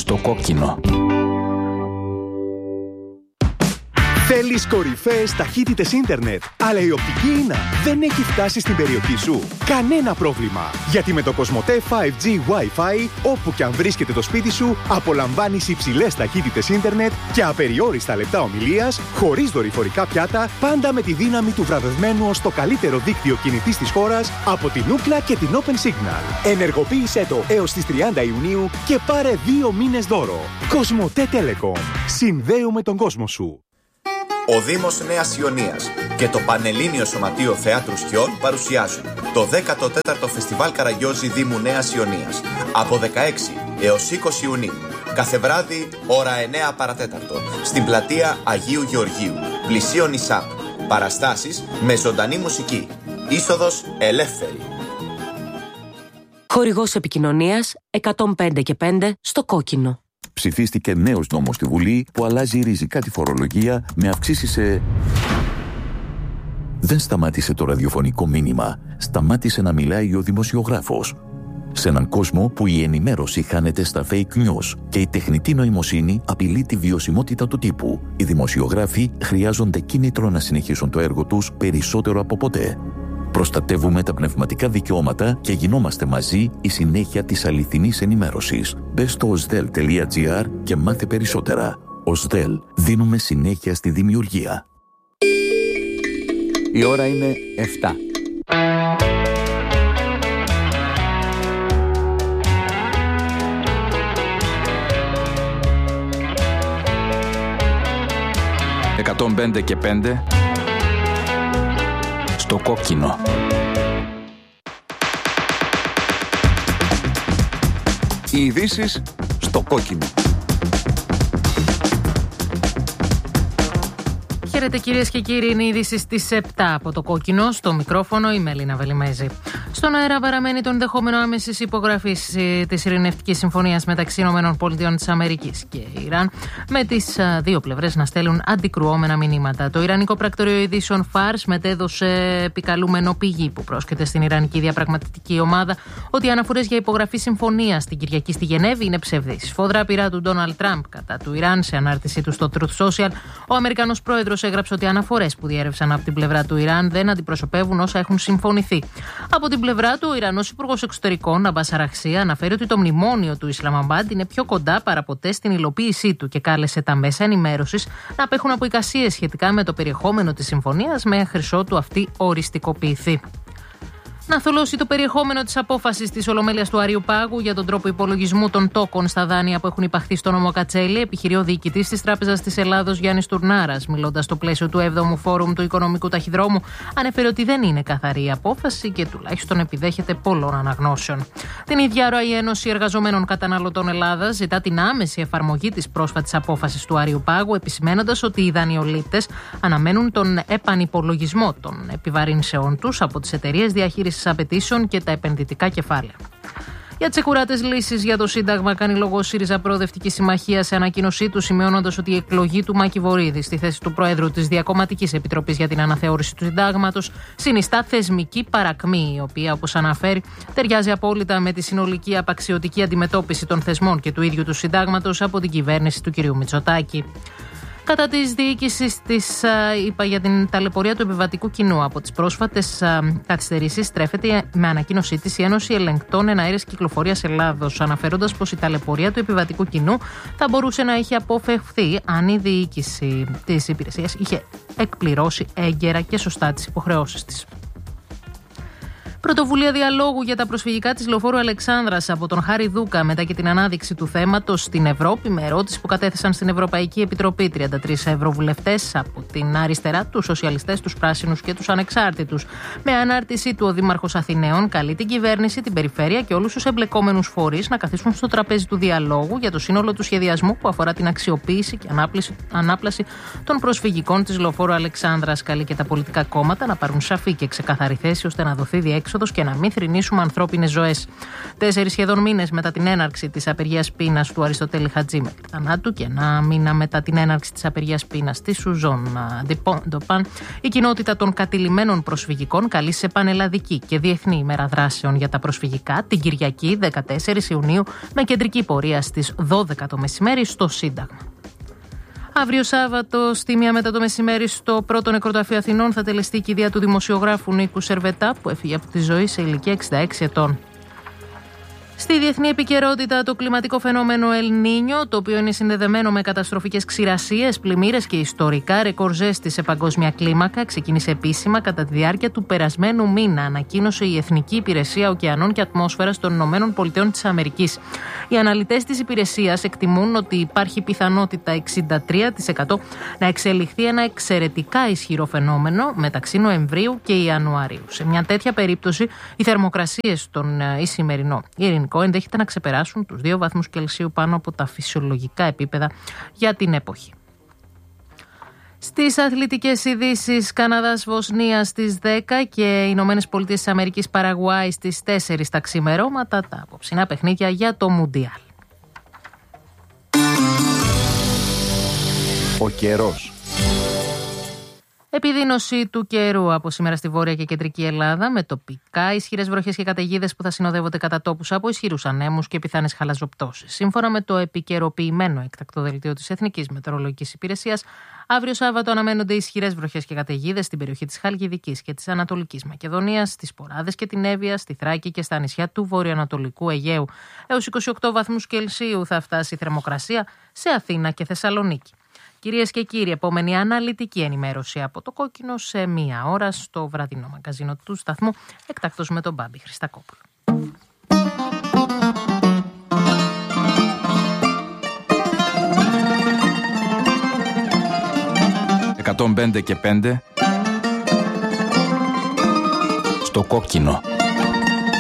στο κόκκινο. Θέλεις κορυφαίες ταχύτητες ίντερνετ, αλλά η οπτική ίνα δεν έχει φτάσει στην περιοχή σου? Κανένα πρόβλημα, γιατί με το Κοσμοτέ 5G Wi-Fi, όπου και αν βρίσκεται το σπίτι σου, απολαμβάνεις υψηλές ταχύτητες ίντερνετ και απεριόριστα λεπτά ομιλίας, χωρίς δορυφορικά πιάτα, πάντα με τη δύναμη του βραβευμένου ως το καλύτερο δίκτυο κινητής της χώρας από την Ookla και την Open Signal. Ενεργοποίησέ το έως τις 30 Ιουνίου και πάρε 2 μήνες δώρο. Κοσμοτέ Telecom. Συνδέουμε τον κόσμο σου. Ο Δήμος Νέας Ιωνίας και το Πανελλήνιο Σωματείο Θεάτρου Σκιών παρουσιάζουν το 14ο Φεστιβάλ Καραγιόζη Δήμου Νέας Ιωνίας από 16 έως 20 Ιουνίου. Κάθε βράδυ, ώρα 9 παρατέταρτο, στην πλατεία Αγίου Γεωργίου, πλησίον ΙΣΑΠ. Παραστάσεις με ζωντανή μουσική. Είσοδος ελεύθερη. Χορηγός επικοινωνίας 105 και 5 στο κόκκινο. Ψηφίστηκε νέος νόμος στη Βουλή που αλλάζει ριζικά τη φορολογία με αυξήσεις σε... Δεν σταμάτησε το ραδιοφωνικό μήνυμα. Σταμάτησε να μιλάει ο δημοσιογράφος. Σε έναν κόσμο που η ενημέρωση χάνεται στα fake news και η τεχνητή νοημοσύνη απειλεί τη βιωσιμότητα του τύπου, οι δημοσιογράφοι χρειάζονται κίνητρο να συνεχίσουν το έργο τους περισσότερο από ποτέ. Προστατεύουμε τα πνευματικά δικαιώματα και γινόμαστε μαζί η συνέχεια της αληθινής ενημέρωσης. Μπες στο osdel.gr και μάθε περισσότερα. Osdel. Δίνουμε συνέχεια στη δημιουργία. Η ώρα είναι 7. «105 και 5» στο κόκκινο. Οι ειδήσεις στο κόκκινο. Χαίρετε κυρίες και κύριοι, είναι οι ειδήσεις στις 7 από το κόκκινο. Στο μικρόφωνο η Μελίνα Βελιμέζη. Στον αέρα παραμένει το ενδεχόμενο άμεσης υπογραφής της ειρηνευτικής συμφωνίας μεταξύ ΗΠΑ και Ιράν, με τις δύο πλευρές να στέλνουν αντικρουόμενα μηνύματα. Το Ιρανικό Πρακτορείο Ειδήσεων Φάρς μετέδωσε επικαλούμενο πηγή που πρόσκειται στην Ιρανική διαπραγματευτική ομάδα ότι οι αναφορές για υπογραφή συμφωνίας την Κυριακή στη Γενέβη είναι ψευδείς. Σφόδρα πειρά του Ντόναλντ Τραμπ κατά του Ιράν. Σε ανάρτησή του στο Truth Social, ο Αμερικανός πρόεδρος έγραψε ότι οι αναφορές που διέρευσαν από την πλευρά του Ιράν δεν αντιπροσωπεύουν όσα έχουν συμφωνηθεί. Από την πλευρά του, ο Ιρανός Υπουργός Εξωτερικών, Αμπάς Αραχσί, αναφέρει ότι το μνημόνιο του Ισλαμαμπάντ είναι πιο κοντά παραποτέ στην υλοποίησή του και κάλεσε τα μέσα ενημέρωσης να απέχουν από εικασίες σχετικά με το περιεχόμενο της συμφωνίας μέχρι ότου αυτή οριστικοποιηθεί. Να θολώσει το περιεχόμενο της απόφασης της Ολομέλειας του Αριού Πάγου για τον τρόπο υπολογισμού των τόκων στα δάνεια που έχουν υπαχθεί στο νόμο Κατσέλη, επιχειρεί ο διοικητής της Τράπεζας της Ελλάδος Γιάννης Τουρνάρας, μιλώντας στο πλαίσιο του 7ου Φόρουμ του Οικονομικού Ταχυδρόμου, ανέφερε ότι δεν είναι καθαρή η απόφαση και τουλάχιστον επιδέχεται πολλών αναγνώσεων. Την ίδια ώρα, η Ένωση Εργαζομένων Καταναλωτών Ελλάδας ζητά την άμεση εφαρμογή της πρόσφατης απόφασης του Αριού Πάγου, επισημένοντας ότι οι δανειολήπτες αναμένουν τον επανυπολογισμό των επιβαρύνσεών τους από τις εταιρείες διαχείρισης απαιτήσεων και τα επενδυτικά κεφάλαια. Για τσεκουράτες λύσεις για το Σύνταγμα κάνει λόγο ο ΣΥΡΙΖΑ Προοδευτική Συμμαχία σε ανακοίνωσή του, σημειώνοντας ότι η εκλογή του Μάκη Βορίδη στη θέση του Προέδρου της Διακομματικής Επιτροπής για την Αναθεώρηση του Συντάγματος συνιστά θεσμική παρακμή, η οποία, όπως αναφέρει, ταιριάζει απόλυτα με τη συνολική απαξιωτική αντιμετώπιση των θεσμών και του ίδιου του Συντάγματος από την κυβέρνηση του κ. Μητσοτάκη. Κατά της διοίκησης της ΕΠΑ για την ταλαιπωρία του επιβατικού κοινού από τις πρόσφατες καθυστερήσεις, στρέφεται με ανακοίνωσή της η Ένωση Ελεγκτών Εναέρειας Κυκλοφορίας Ελλάδος, αναφέροντας πως η ταλαιπωρία του επιβατικού κοινού θα μπορούσε να είχε αποφευχθεί αν η διοίκηση της υπηρεσίας είχε εκπληρώσει έγκαιρα και σωστά τις υποχρεώσεις της. Πρωτοβουλία διαλόγου για τα προσφυγικά της Λεωφόρου Αλεξάνδρας από τον Χάρη Δούκα μετά και την ανάδειξη του θέματος στην Ευρώπη, με ερώτηση που κατέθεσαν στην Ευρωπαϊκή Επιτροπή 33 ευρωβουλευτές από την αριστερά, τους σοσιαλιστές, τους πράσινους και τους ανεξάρτητους. Με ανάρτησή του, ο Δήμαρχος Αθηναίων καλεί την κυβέρνηση, την περιφέρεια και όλους τους εμπλεκόμενους φορείς να καθίσουν στο τραπέζι του διαλόγου για το σύνολο του σχεδιασμού που αφορά την αξιοποίηση και ανάπλαση των προσφυγικών της Λεωφόρου Αλεξάνδρας. Καλεί και τα πολιτικά κόμματα να πάρουν σαφή και ξεκαθαρή θέση ώστε να δοθεί διέξοδο αδιέξοδος και να μην θρηνήσουμε ανθρώπινες ζωές. 4 σχεδόν μήνες μετά την έναρξη της απεργίας πείνας του Αριστοτέλη Χατζή μέχρι θανάτου και 1 μήνα μετά την έναρξη της απεργίας πείνας της Σουζόν Ντοπάν, η κοινότητα των κατηλημμένων προσφυγικών καλεί σε πανελλαδική και διεθνή ημέρα δράσεων για τα προσφυγικά την Κυριακή 14 Ιουνίου με κεντρική πορεία στις 12 το μεσημέρι στο Σύνταγμα. Αύριο Σάββατο, στη 1 μετά το μεσημέρι, στο πρώτο νεκροταφείο Αθηνών θα τελεστεί η κηδεία του δημοσιογράφου Νίκου Σερβετά, που έφυγε από τη ζωή σε ηλικία 66 ετών. Στη διεθνή επικαιρότητα, το κλιματικό φαινόμενο El Niño, το οποίο είναι συνδεδεμένο με καταστροφικές ξηρασίες, πλημμύρες και ιστορικά ρεκόρ ζέστη σε παγκόσμια κλίμακα, ξεκίνησε επίσημα κατά τη διάρκεια του περασμένου μήνα, ανακοίνωσε η Εθνική Υπηρεσία Ωκεανών και Ατμόσφαιρας των ΗΠΑ. Οι αναλυτές της υπηρεσίας εκτιμούν ότι υπάρχει πιθανότητα 63% να εξελιχθεί ένα εξαιρετικά ισχυρό φαινόμενο μεταξύ Νοεμβρίου και Ιανουαρίου. Σε μια τέτοια περίπτωση, οι θερμοκρασίες στον Ισημερινό Ειρηνικό ενδέχεται να ξεπεράσουν τους 2 βαθμούς Κελσίου πάνω από τα φυσιολογικά επίπεδα για την εποχή. Στις αθλητικές ειδήσεις, Καναδάς-Βοσνία στις 10 και Ηνωμένες Πολιτείες της Αμερικής Παραγουάη στις 4 τα ξημερώματα, τα απόψινά παιχνίδια για το Μουντιάλ. Ο καιρός. Επιδείνωση του καιρού από σήμερα στη Βόρεια και Κεντρική Ελλάδα, με τοπικά ισχυρές βροχές και καταιγίδες που θα συνοδεύονται κατά τόπους από ισχυρούς ανέμους και πιθανές χαλαζοπτώσεις. Σύμφωνα με το επικαιροποιημένο έκτακτο δελτίο της Εθνικής Μετεωρολογικής Υπηρεσίας, αύριο Σάββατο αναμένονται ισχυρές βροχές και καταιγίδες στην περιοχή της Χαλκιδικής και της Ανατολικής Μακεδονίας, στις Ποράδες και την Εύβοια, στη Θράκη και στα νησιά του βορειοανατολικού Αιγαίου. Έως 28 βαθμούς Κελσίου θα φτάσει η θερμοκρασία σε Αθήνα και Θεσσαλονίκη. Κυρίες και κύριοι, επόμενη αναλυτική ενημέρωση από το Κόκκινο σε 1 ώρα στο βραδινό μαγκαζίνο του σταθμού, εκτακτώς με τον Μπάμπη Χριστακόπουλο. 105 και 5 στο Κόκκινο.